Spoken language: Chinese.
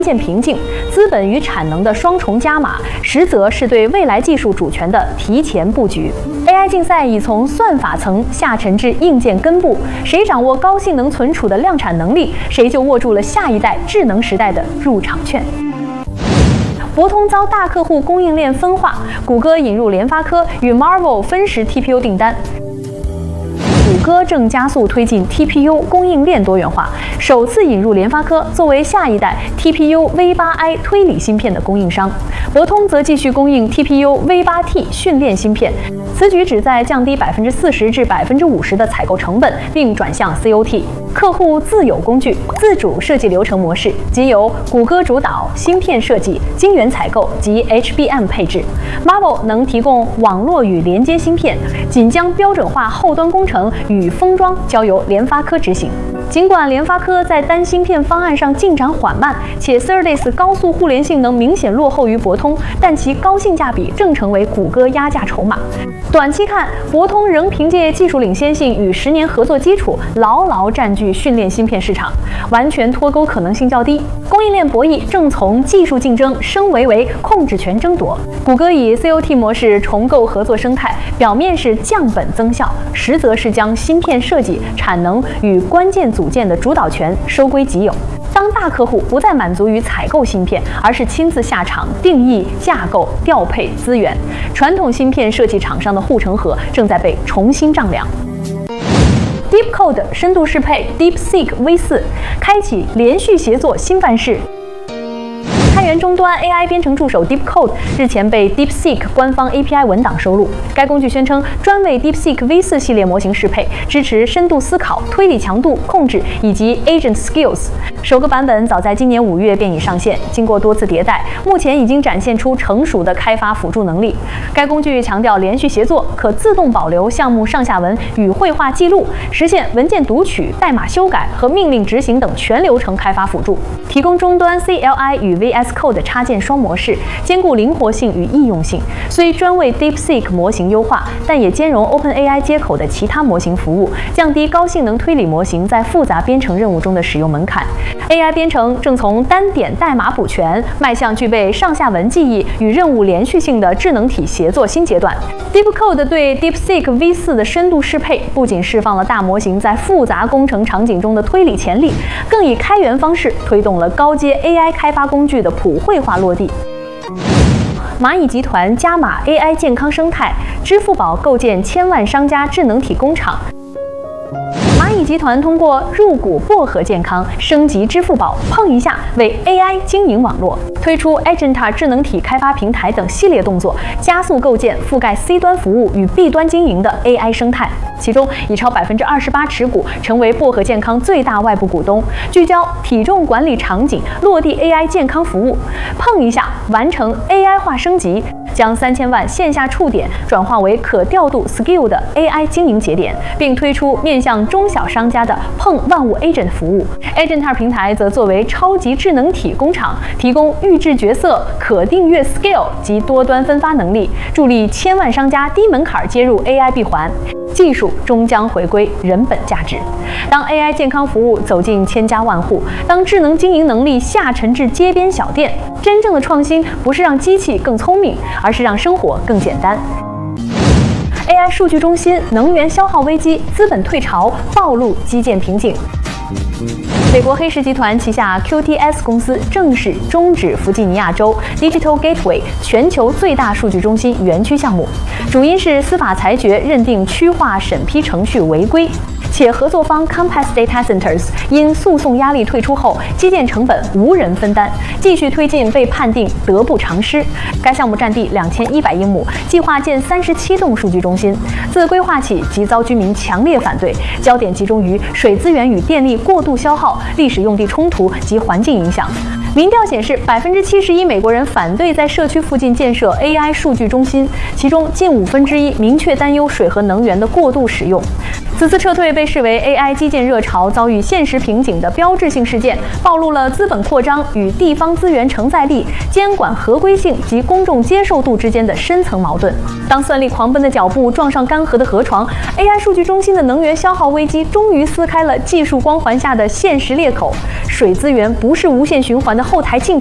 键瓶颈，资本与产能的双重加码，实则是对未来技术主权的提前布局。AI 竞赛已从算法层下沉至硬件根部，谁掌握高性能存储的量产能力，谁就握住了下一代智能时代的入场券。博通遭大客户供应链分化，谷歌引入联发科与 Marvell 分时 TPU 订单。谷歌正加速推进 TPU 供应链多元化，首次引入联发科作为下一代 TPU V8i 推理芯片的供应商。博通则继续供应 TPU V8T 训练芯片，此举旨在降低40%至50%的采购成本，并转向 COT。客户自有工具、自主设计流程模式，即由谷歌主导芯片设计、晶圆采购及 HBM 配置。Marvell 能提供网络与连接芯片，仅将标准化后端工程与封装交由联发科执行。尽管联发科在单芯片方案上进展缓慢，且 SerDes 高速互联性能明显落后于博通，但其高性价比正成为谷歌压价筹码。短期看，博通仍凭借技术领先性与10年合作基础，牢牢占据训练芯片市场，完全脱钩可能性较低。供应链博弈正从技术竞争升为控制权争夺。谷歌以 COT 模式重构合作生态，表面是降本增效，实则是将芯片设计、产能与关键组件的主导权收归己有。当大客户不再满足于采购芯片，而是亲自下场定义、架构、调配资源，传统芯片设计厂商的护城河正在被重新丈量。DeepCode 深度适配 DeepSeek V4， 开启连续协作新范式。开源终端 AI 编程助手 DeepCode 日前被 DeepSeek 官方 API 文档收录。该工具宣称专为 DeepSeek V4 系列模型适配，支持深度思考、推理强度控制以及 Agent Skills。首个版本早在今年5月便已上线，经过多次迭代，目前已经展现出成熟的开发辅助能力。该工具强调连续协作，可自动保留项目上下文与绘画记录，实现文件读取、代码修改和命令执行等全流程开发辅助，提供终端 CLI 与 VS Code 插件双模式，兼顾灵活性与易用性。虽专为 DeepSeek 模型优化，但也兼容 OpenAI 接口的其他模型服务，降低高性能推理模型在复杂编程任务中的使用门槛。AI 编程正从单点代码补全迈向具备上下文记忆与任务连续性的智能体协作新阶段。DeepCode 对 DeepSeek V4 的深度适配，不仅释放了大模型在复杂工程场景中的推理潜力，更以开源方式推动了高阶 AI 开发工具的普惠化落地。蚂蚁集团加码 AI 健康生态，支付宝构建1000万商家智能体工厂。蚂蚁集团通过入股薄荷健康，升级支付宝碰一下为 AI 经营网络，推出 Agenta 智能体开发平台等系列动作，加速构建覆盖 C 端服务与 B 端经营的 AI 生态。其中，已超28%持股，成为薄荷健康最大外部股东，聚焦体重管理场景，落地 AI 健康服务。碰一下完成 AI 化升级，将3000万线下触点转化为可调度 skill 的 AI 经营节点，并推出面向中小商家的碰万物 Agent 服务。Agenta 平台则作为超级智能体工厂，提供预制角色、可订阅 skill 及多端分发能力，助力1000万商家低门槛接入 AI 闭环。技术终将回归人本价值。当 AI 健康服务走进千家万户，当智能经营能力下沉至街边小店，真正的创新不是让机器更聪明，而是让生活更简单。AI 数据中心能源消耗危机，资本退潮，暴露基建瓶颈。美国黑石集团旗下 QTS 公司正式终止弗吉尼亚州 Digital Gateway 全球最大数据中心园区项目，主因是司法裁决认定区划审批程序违规，且合作方 Compass Data Centers 因诉讼压力退出后，基建成本无人分担，继续推进被判定得不偿失。该项目占地2100英亩，计划建37栋数据中心。自规划起即遭居民强烈反对，焦点集中于水资源与电力过度消耗、历史用地冲突及环境影响。民调显示，71%美国人反对在社区附近建设 AI 数据中心，其中近1/5明确担忧水和能源的过度使用。 此次撤退被视为 AI 基建热潮遭遇现实瓶颈的标志性事件，暴露了资本扩张与地方资源承载力、监管合规性及公众接受度之间的深层矛盾。当算力狂奔的脚步撞上干涸的河床 ，AI 数据中心的能源消耗危机终于撕开了技术光环下的现实裂口。水资源不是无限循环的后台竞